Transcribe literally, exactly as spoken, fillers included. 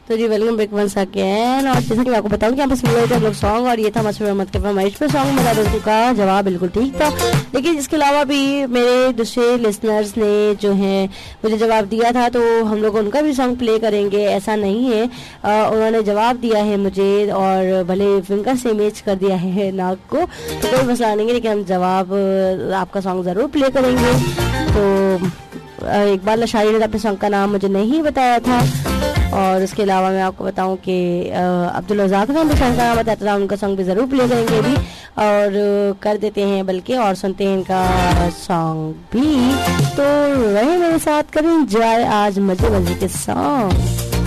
तो जी welcome back once again. और जैसे कि मैं आपको बताऊं कि यहाँ पर सुन रहे थे हम लोग सॉन्ग, और ये था मशहूर अहमद के फरमाइश पे सॉन्ग। मेरा दोस्तों का जवाब बिल्कुल ठीक था, लेकिन इसके अलावा भी मेरे दूसरे लिसनर्स ने जो है मुझे जवाब दिया था, तो हम लोग उनका भी सॉन्ग प्ले करेंगे। ऐसा नहीं है, आ, उन्होंने जवाब दिया है मुझे और भले फिंगर से मैच कर दिया है नाक को, तो कोई मसला नहीं है, लेकिन हम जवाब आपका सॉन्ग ज़रूर प्ले करेंगे। तो इकबाल लशारी ने अपने सॉन्ग का नाम मुझे नहीं बताया था, और उसके अलावा मैं आपको बताऊं कि अब्दुल रज़ाक ने भी सॉन्ग का नाम बताया था, उनका सॉन्ग भी ज़रूर प्ले करेंगे भी, और कर देते हैं बल्कि, और सुनते हैं इनका सॉन्ग भी। तो रहे मेरे साथ, करें एंजॉय आज मजे मजे के सॉन्ग।